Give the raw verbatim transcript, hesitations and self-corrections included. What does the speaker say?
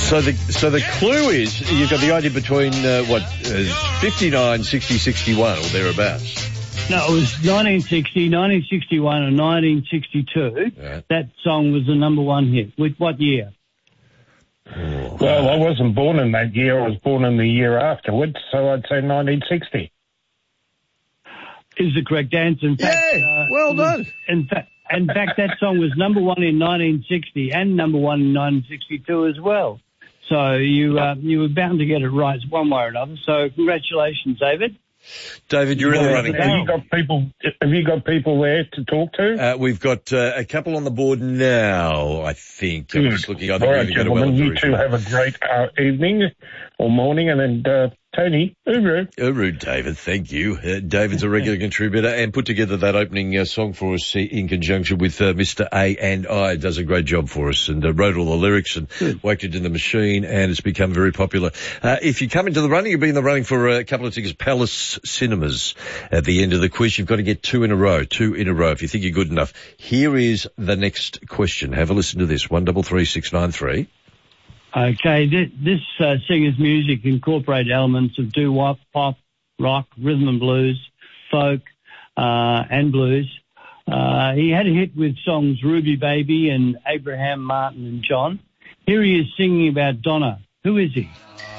So the so the clue is you've got the idea between uh, what uh, fifty-nine, sixty, sixty-one or thereabouts. No, it was nineteen sixty, nineteen sixty-one, and nineteen sixty-two. Right. That song was the number one hit. With what year? Oh, Well, I wasn't born in that year. I was born in the year afterwards, so I'd say nineteen sixty. Is the correct answer. In fact, yeah, uh, well was, done. In fact, in fact, that song was number one in nineteen sixty and number one in nineteen sixty-two as well. So you uh, you were bound to get it right one way or another. So congratulations, David. David, you're in the Well, running. Have you got people? Have you got people there to talk to? Uh, we've got uh, a couple on the board now, I think. I'm Good. just looking. I think All we're right, going to go gentlemen, well you two have a great uh, evening or morning, and then uh, Tony, Uru. Uru, David, thank you. Uh, David's a regular contributor and put together that opening uh, song for us in conjunction with uh, Mister A and I. Does a great job for us and uh, wrote all the lyrics and Good. whacked it in the machine, and it's become very popular. Uh, if you come into the running, you'll be in the running for a couple of tickets, Palace Cinemas. At the end of the quiz, you've got to get two in a row, two in a row if you think you're good enough. Here is the next question. Have a listen to this. One double three six nine three. Okay, this, this uh, singer's music incorporated elements of doo-wop, pop, rock, rhythm and blues, folk, uh, and blues. Uh, he had a hit with songs Ruby Baby and Abraham, Martin and John. Here he is singing about Donna. Who is he?